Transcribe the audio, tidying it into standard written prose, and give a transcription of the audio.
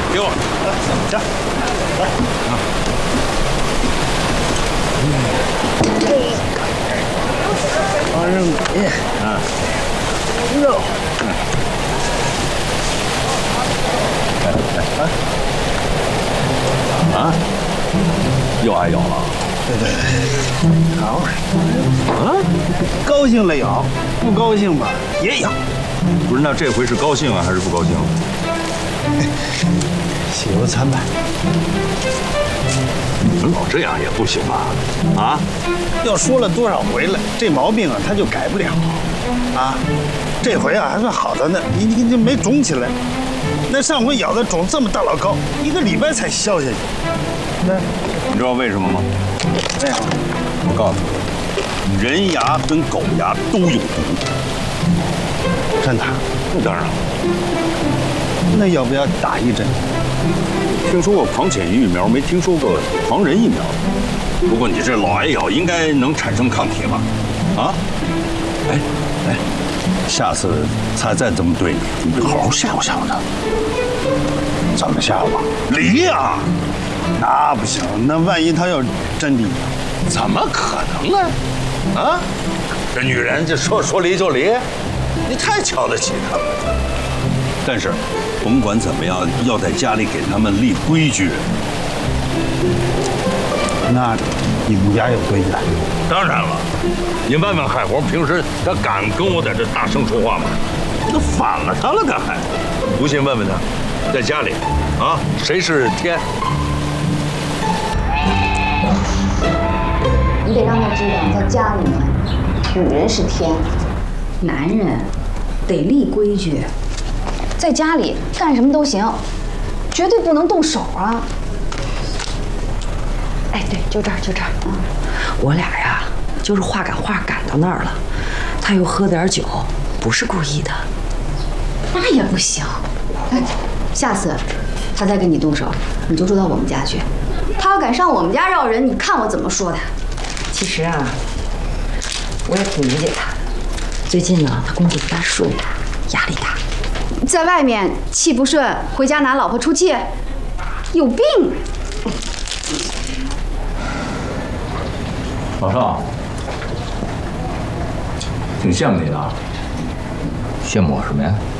给我， 行，来黄仁美， 啊， 肉， 啊，又挨咬了。 对，好，啊，高兴了咬，不高兴吧也咬。 不是，那这回是高兴啊，还是不高兴？ 喜忧参半。 你们老这样也不行啊！啊， 要说了多少回了，这毛病啊他就改不了啊。这回啊还算好的呢，你没肿起来。那上回咬的肿这么大老高，1个礼拜才消下去。那你知道为什么吗？ 为啥？ 我告诉你，人牙跟狗牙都有毒。 真的？ 那当然了。 那要不要打一针？ 听说过狂犬疫苗，没听说过狂人疫苗。不过你这老挨咬，应该能产生抗体吧？啊？哎，下次他再这么对你，你好好吓唬吓唬他。 怎么吓唬？离呀！那不行，那万一他要真离， 怎么可能呢？啊？这女人这说离就离，你太瞧得起她了。但是，甭管怎么样，要在家里给他们立规矩。 那你们家有规矩？ 当然了，你问问海活，平时他敢跟我在这大声说话吗？那反了他了，他还不信问问他，在家里啊，谁是天？ 你得让他知道，在家里面，女人是天，男人得立规矩。在家里干什么都行，绝对不能动手啊！ 哎，对，就这儿。我俩呀，就是话赶话赶到那儿了，他又喝点酒，不是故意的。 那也不行。哎，下次他再跟你动手，你就住到我们家去。他要敢上我们家绕人，你看我怎么说他。 其实啊，我也挺理解他的。最近呢，他工作不大顺，压力大。 在外面气不顺，回家拿老婆出气，有病！ 老邵，挺羡慕你的啊。 羡慕我什么呀？